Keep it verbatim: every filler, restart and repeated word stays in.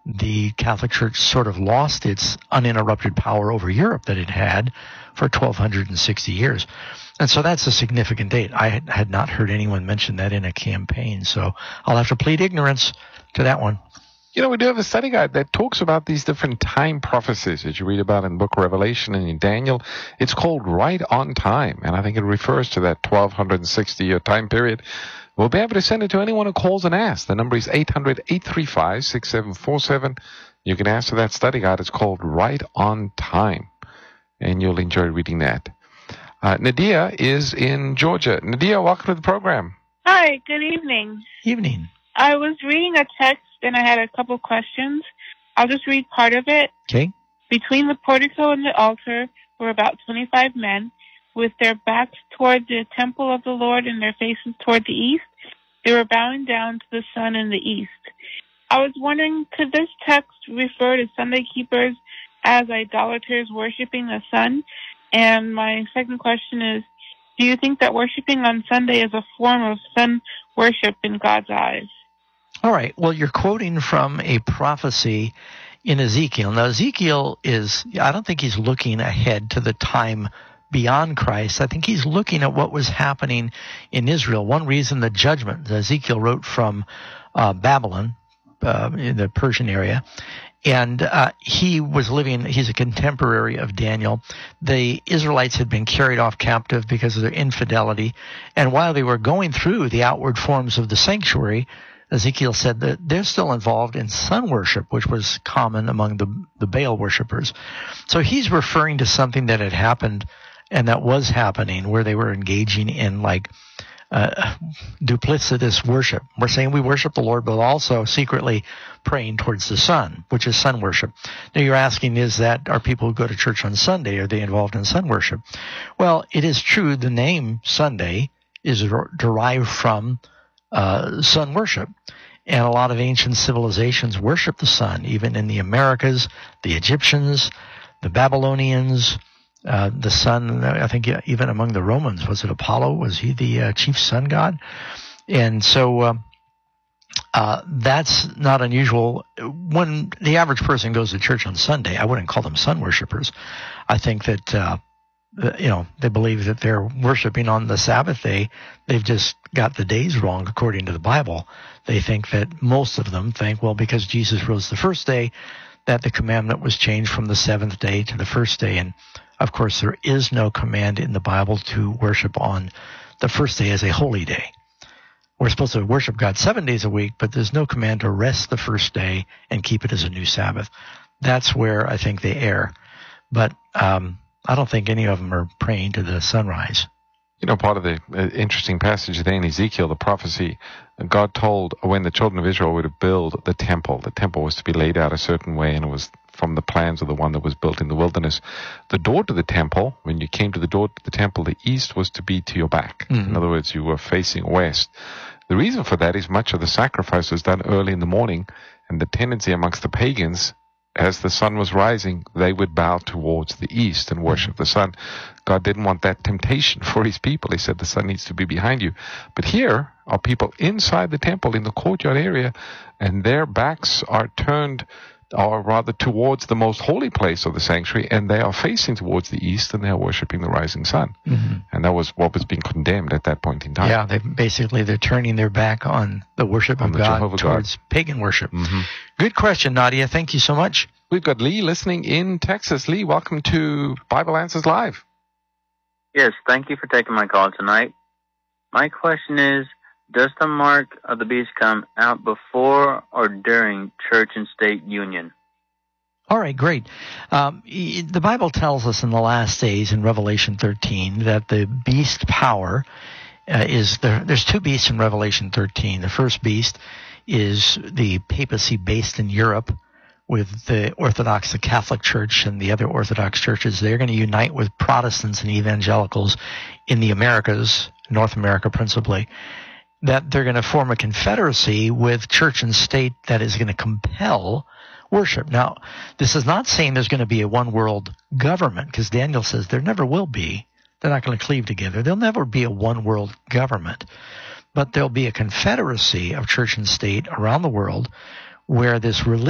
the Catholic Church sort of lost its uninterrupted power over Europe that it had for twelve sixty years. And so that's a significant date. I had not heard anyone mention that in a campaign, so I'll have to plead ignorance to that one. You know, we do have a study guide that talks about these different time prophecies that you read about in the book of Revelation and in Daniel. It's called Right on Time, and I think it refers to that twelve sixty-year time period. We'll be able to send it to anyone who calls and asks. The number is eight hundred, eight three five, six seven four seven. You can ask for that study guide. It's called Right on Time, and you'll enjoy reading that. Uh, Nadia is in Georgia. Nadia, welcome to the program. Hi, good evening. Evening. I was reading a text and I had a couple questions. I'll just read part of it. Okay. Between the portico and the altar were about twenty-five men, with their backs toward the temple of the Lord and their faces toward the east. They were bowing down to the sun in the east. I was wondering, could this text refer to Sunday keepers as idolaters worshiping the sun? And my second question is, do you think that worshiping on Sunday is a form of sun worship in God's eyes? All right. Well, you're quoting from a prophecy in Ezekiel. Now, Ezekiel is, I don't think he's looking ahead to the time beyond Christ. I think he's looking at what was happening in Israel. One reason, the judgment. Ezekiel wrote from uh, Babylon, uh, in the Persian area, and uh, he was living, he's a contemporary of Daniel. The Israelites had been carried off captive because of their infidelity, and while they were going through the outward forms of the sanctuary, Ezekiel said that they're still involved in sun worship, which was common among the, the Baal worshipers. So he's referring to something that had happened and that was happening, where they were engaging in like uh, duplicitous worship. We're saying we worship the Lord, but also secretly praying towards the sun, which is sun worship. Now you're asking, is that, are people who go to church on Sunday, are they involved in sun worship? Well, it is true, the name Sunday is derived from uh, sun worship. And a lot of ancient civilizations worship the sun, even in the Americas, the Egyptians, the Babylonians, Uh, the sun, I think even among the Romans, was it Apollo? Was he the uh, chief sun god? And so uh, uh, that's not unusual. When the average person goes to church on Sunday, I wouldn't call them sun worshipers. I think that, uh, you know, they believe that they're worshiping on the Sabbath day. They've just got the days wrong according to the Bible. They think that, most of them think, well, because Jesus rose the first day, that the commandment was changed from the seventh day to the first day. And of course, there is no command in the Bible to worship on the first day as a holy day. We're supposed to worship God seven days a week, but there's no command to rest the first day and keep it as a new Sabbath. That's where I think they err. But um, I don't think any of them are praying to the sunrise. You know, part of the uh, interesting passage there in Ezekiel, the prophecy, God told when the children of Israel were to build the temple, the temple was to be laid out a certain way, and it was from the plans of the one that was built in the wilderness. The door to the temple, when you came to the door to the temple, the east was to be to your back. Mm-hmm. In other words, you were facing west. The reason for that is much of the sacrifice was done early in the morning, and the tendency amongst the pagans, as the sun was rising, they would bow towards the east and worship the sun. God didn't want that temptation for his people. He said the sun needs to be behind you. But here are people inside the temple in the courtyard area, and their backs are turned, or rather towards the most holy place of the sanctuary, and they are facing towards the east, and they are worshiping the rising sun. Mm-hmm. And that was what was being condemned at that point in time. Yeah, they basically they're turning their back on the worship on of God Jehovah towards God. Pagan worship. Mm-hmm. Good question, Nadia. Thank you so much. We've got Lee listening in Texas. Lee, welcome to Bible Answers Live. Yes, thank you for taking my call tonight. My question is, does the mark of the beast come out before or during church and state union? All right, great. Um, the Bible tells us in the last days in Revelation thirteen that the beast power uh, is there. There's two beasts in Revelation thirteen. The first beast is the papacy based in Europe with the Orthodox, the Catholic Church, and the other Orthodox churches. They're going to unite with Protestants and evangelicals in the Americas, North America principally, that they're going to form a confederacy with church and state that is going to compel worship. Now, this is not saying there's going to be a one world government, because Daniel says there never will be. They're not going to cleave together. There'll never be a one world government. But there'll be a confederacy of church and state around the world where this religion